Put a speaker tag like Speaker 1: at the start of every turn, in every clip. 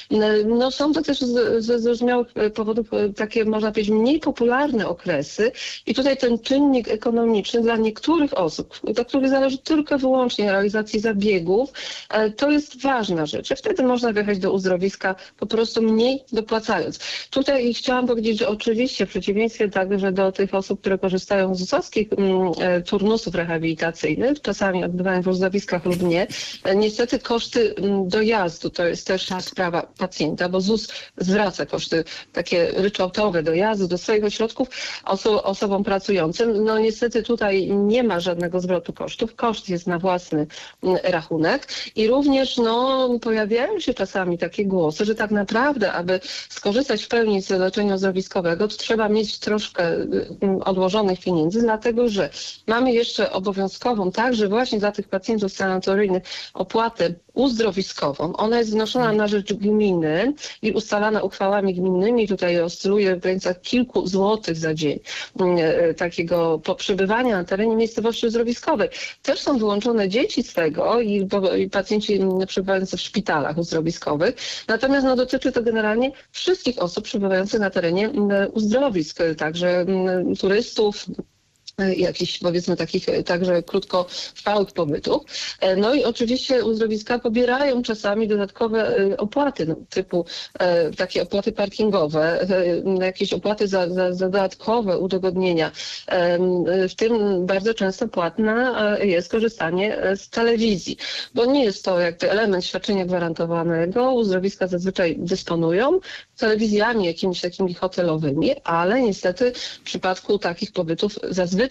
Speaker 1: No, są to też ze zrozumiałych powodów takie, można powiedzieć, mniej popularne okresy i tutaj ten czynnik ekonomiczny dla niektórych osób, do których zależy tylko wyłącznie realizacji zabiegów, to jest ważna rzecz. Wtedy można wjechać do uzdrowiska po prostu mniej dopłacając. Tutaj chciałam powiedzieć, że oczywiście w przeciwieństwie także do tych osób, które korzystają z ZUS-owskich turnusów rehabilitacyjnych, czasami odbywają w uzdrowiskach lub nie, niestety koszty dojazdu to jest też sprawa pacjenta, bo ZUS zwraca koszty takie ryczałtowe dojazdu do swoich ośrodków osobom pracującym. No niestety tutaj nie ma żadnego zwrotu kosztów. Koszt jest na własny rachunek i również pojawiają się czasami takie głosy, że tak naprawdę, aby skorzystać w pełni z leczenia uzdrowiskowego, to trzeba mieć troszkę odłożonych pieniędzy, dlatego że mamy jeszcze obowiązkową, także właśnie dla tych pacjentów sanatoryjnych, opłatę uzdrowiskową. Ona jest wnoszona na rzecz gminy i ustalana uchwałami gminnymi. Tutaj oscyluje w granicach kilku złotych za dzień takiego przebywania na terenie miejscowości uzdrowiskowej. Też są wyłączone dzieci z tego i pacjenci przebywający w szpitalach uzdrowiskowych. Natomiast dotyczy to generalnie wszystkich osób przebywających na terenie uzdrowisk, także turystów, jakichś powiedzmy takich także krótkotrwałych pobytów. No i oczywiście uzdrowiska pobierają czasami dodatkowe opłaty, typu takie opłaty parkingowe, jakieś opłaty za dodatkowe udogodnienia. W tym bardzo często płatne jest korzystanie z telewizji, bo nie jest to jakby element świadczenia gwarantowanego. Uzdrowiska zazwyczaj dysponują telewizjami jakimiś takimi hotelowymi, ale niestety w przypadku takich pobytów zazwyczaj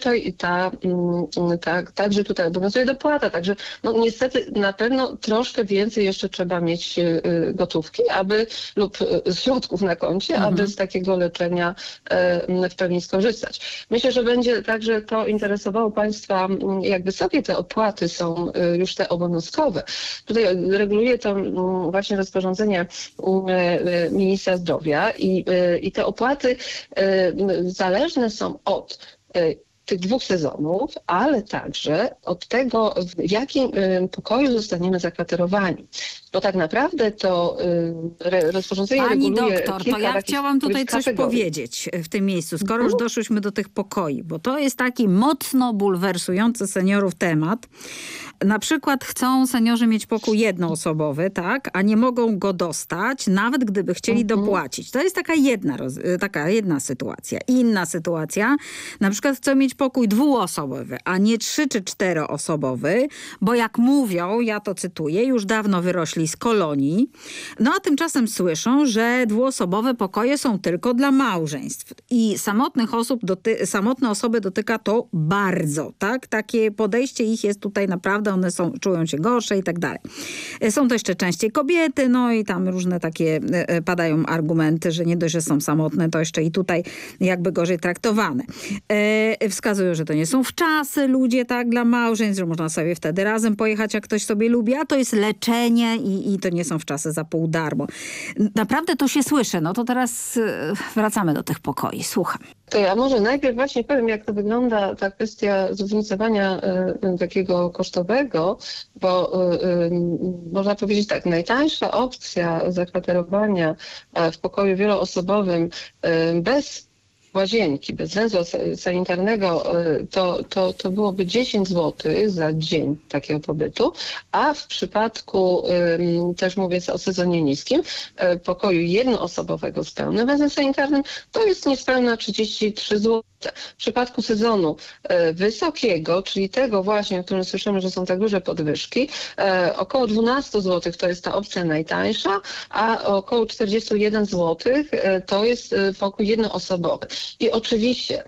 Speaker 1: także tutaj obowiązuje dopłata. Także niestety na pewno troszkę więcej jeszcze trzeba mieć gotówki lub środków na koncie, aby z takiego leczenia w pełni skorzystać. Myślę, że będzie także to interesowało Państwa, jak wysokie te opłaty są już te obowiązkowe. Tutaj reguluje to właśnie rozporządzenie ministra zdrowia i te opłaty zależne są od tych 2 sezonów, ale także od tego, w jakim pokoju zostaniemy zakwaterowani. Bo tak naprawdę to rozporządzenie
Speaker 2: Pani
Speaker 1: reguluje
Speaker 2: doktor,
Speaker 1: kilka
Speaker 2: to ja chciałam tutaj coś
Speaker 1: kategorii
Speaker 2: powiedzieć w tym miejscu, skoro już doszłyśmy do tych pokoi, bo to jest taki mocno bulwersujący seniorów temat. Na przykład chcą seniorzy mieć pokój jednoosobowy, tak, a nie mogą go dostać, nawet gdyby chcieli dopłacić. To jest taka jedna sytuacja. Inna sytuacja, na przykład chcą mieć pokój 2-osobowy, a nie 3 czy 4-osobowy, bo jak mówią, ja to cytuję, już dawno wyrośli z kolonii, a tymczasem słyszą, że 2-osobowe pokoje są tylko dla małżeństw. I samotne osoby dotyka to bardzo, tak? Takie podejście ich jest tutaj naprawdę, one czują się gorsze i tak dalej. Są to jeszcze częściej kobiety, i tam różne takie padają argumenty, że nie dość, że są samotne, to jeszcze i tutaj jakby gorzej traktowane. Wskazują, że to nie są wczasy ludzie, tak, dla małżeństw, że można sobie wtedy razem pojechać, jak ktoś sobie lubi, a to jest leczenie i to nie są wczasy za pół darmo. Naprawdę to się słyszy. To teraz wracamy do tych pokoi. Słucham.
Speaker 1: To ja może najpierw właśnie powiem, jak to wygląda ta kwestia zróżnicowania takiego kosztowego, bo można powiedzieć tak, najtańsza opcja zakwaterowania w pokoju wieloosobowym bez łazienki, bez węzła sanitarnego, to byłoby 10 zł za dzień takiego pobytu, a w przypadku, też mówię o sezonie niskim, pokoju jednoosobowego z pełnym węzłem sanitarnym, to jest niespełna 33 zł. W przypadku sezonu wysokiego, czyli tego właśnie, o którym słyszymy, że są tak duże podwyżki, około 12 zł to jest ta opcja najtańsza, a około 41 zł to jest pokój jednoosobowy. I oczywiście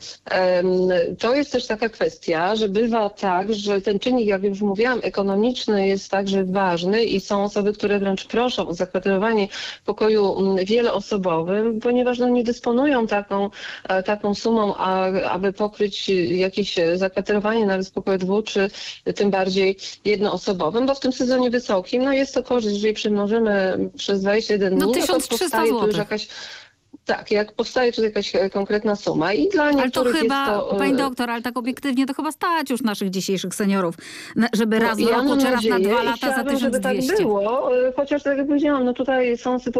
Speaker 1: to jest też taka kwestia, że bywa tak, że ten czynnik, jak już mówiłam, ekonomiczny jest także ważny i są osoby, które wręcz proszą o zakwaterowanie w pokoju wieloosobowym, ponieważ nie dysponują taką sumą, aby pokryć jakieś zakwaterowanie nawet w pokoju 2, czy tym bardziej jednoosobowym, bo w tym sezonie wysokim jest to korzyść, jeżeli przemnożymy przez 21 dni,
Speaker 2: 1300 zł.
Speaker 1: To już jakaś. Tak, jak powstaje tu jakaś konkretna suma i dla niektórych
Speaker 2: ale to chyba,
Speaker 1: jest to...
Speaker 2: Pani doktor, ale tak obiektywnie to chyba stać już naszych dzisiejszych seniorów, żeby raz do roku, czy raz na 2 lata za 1200.
Speaker 1: Żeby tak było, chociaż tak jak powiedziałam, tutaj są sytuacje